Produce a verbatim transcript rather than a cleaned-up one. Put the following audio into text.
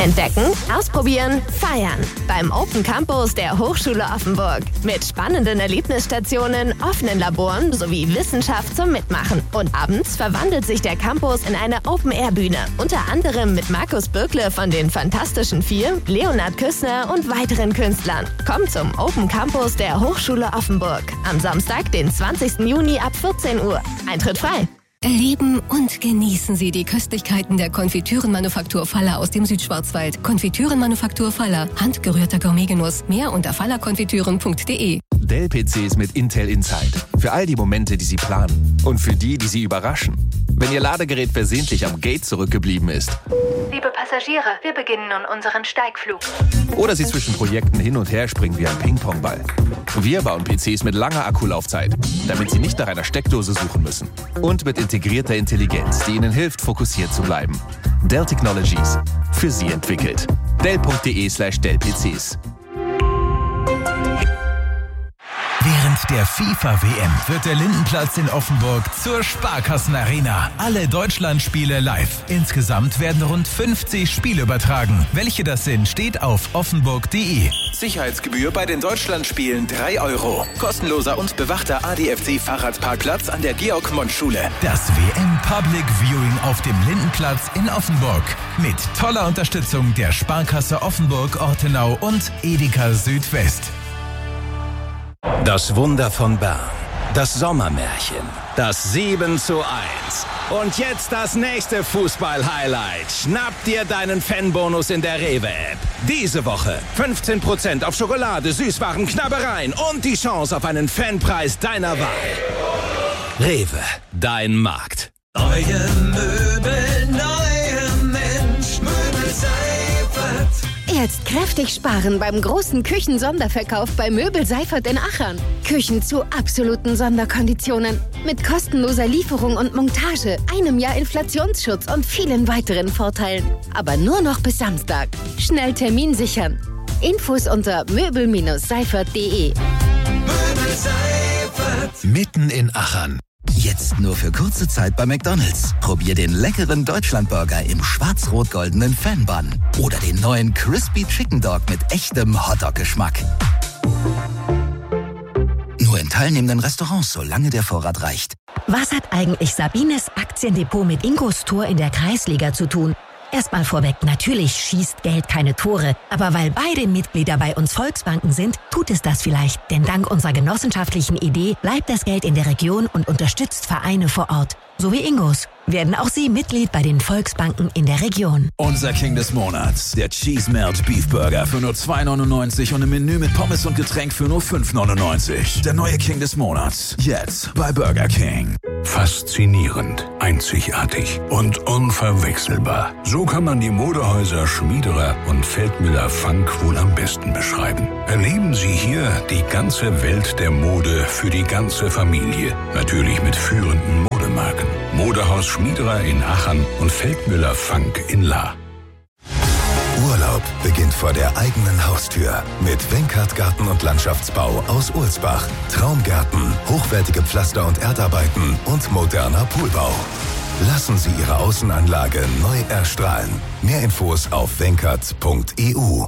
Entdecken, ausprobieren, feiern. Beim Open Campus der Hochschule Offenburg. Mit spannenden Erlebnisstationen, offenen Laboren sowie Wissenschaft zum Mitmachen. Und abends verwandelt sich der Campus in eine Open-Air-Bühne. Unter anderem mit Markus Bürkle von den Fantastischen Vier, Leonhard Küssner und weiteren Künstlern. Kommt zum Open Campus der Hochschule Offenburg. Am Samstag, den zwanzigsten Juni ab vierzehn Uhr. Eintritt frei. Erleben und genießen Sie die Köstlichkeiten der Konfitürenmanufaktur Faller aus dem Südschwarzwald. Konfitürenmanufaktur Faller. Handgerührter Gourmetgenuss. Mehr unter fallerkonfitüren punkt de. Dell-P Cs mit Intel Inside. Für all die Momente, die Sie planen. Und für die, die Sie überraschen. Wenn Ihr Ladegerät versehentlich am Gate zurückgeblieben ist. Liebe Passagiere, wir beginnen nun unseren Steigflug. Oder Sie zwischen Projekten hin und her springen wie ein Ping-Pong-Ball. Wir bauen P Cs mit langer Akkulaufzeit, damit Sie nicht nach einer Steckdose suchen müssen. Und mit integrierter Intelligenz, die Ihnen hilft, fokussiert zu bleiben. Dell Technologies. Für Sie entwickelt. Dell punkt de slash Dell P Cs. Während der FIFA-W M wird der Lindenplatz in Offenburg zur Sparkassenarena. Alle Deutschlandspiele live. Insgesamt werden rund fünfzig Spiele übertragen. Welche das sind, steht auf offenburg punkt de. Sicherheitsgebühr bei den Deutschlandspielen drei Euro. Kostenloser und bewachter A D F C-Fahrradparkplatz an der Georg-Mont-Schule. Das W M Public Viewing auf dem Lindenplatz in Offenburg. Mit toller Unterstützung der Sparkasse Offenburg-Ortenau und Edeka Südwest. Das Wunder von Bern. Das Sommermärchen. Das sieben zu eins. Und jetzt das nächste Fußball-Highlight. Schnapp dir deinen Fanbonus in der Rewe-App. Diese Woche fünfzehn Prozent auf Schokolade, Süßwaren, Knabbereien und die Chance auf einen Fanpreis deiner Wahl. Rewe, dein Markt. Neue Möbel, neue Mensch, Möbel Seifert. Jetzt kräftig sparen beim großen Küchensonderverkauf bei Möbel Seifert in Achern. Küchen zu absoluten Sonderkonditionen. Mit kostenloser Lieferung und Montage, einem Jahr Inflationsschutz und vielen weiteren Vorteilen. Aber nur noch bis Samstag. Schnell Termin sichern. Infos unter möbel Seifert punkt de. Möbel Seifert. Mitten in Achern. Jetzt nur für kurze Zeit bei McDonald's. Probier den leckeren Deutschlandburger im schwarz-rot-goldenen Fan-Bun. Oder den neuen Crispy Chicken Dog mit echtem Hotdog-Geschmack. Nur in teilnehmenden Restaurants, solange der Vorrat reicht. Was hat eigentlich Sabines Aktiendepot mit Ingos Tor in der Kreisliga zu tun? Erstmal vorweg, natürlich schießt Geld keine Tore. Aber weil beide Mitglieder bei uns Volksbanken sind, tut es das vielleicht. Denn dank unserer genossenschaftlichen Idee bleibt das Geld in der Region und unterstützt Vereine vor Ort. So wie Ingos. Werden auch Sie Mitglied bei den Volksbanken in der Region. Unser King des Monats, der Cheese Melt Beef Burger für nur zwei neunundneunzig und ein Menü mit Pommes und Getränk für nur fünf neunundneunzig. Der neue King des Monats, jetzt bei Burger King. Faszinierend, einzigartig und unverwechselbar. So kann man die Modehäuser Schmiederer und Feldmüller Funk wohl am besten beschreiben. Erleben Sie hier die ganze Welt der Mode für die ganze Familie. Natürlich mit führenden Modemarken. Modehaus Schmiederer in Achern und Feldmüller Funk in Lahr. Urlaub beginnt vor der eigenen Haustür mit Wenkert Garten- und Landschaftsbau aus Ulsbach. Traumgärten, hochwertige Pflaster- und Erdarbeiten und moderner Poolbau. Lassen Sie Ihre Außenanlage neu erstrahlen. Mehr Infos auf wenkert punkt e u.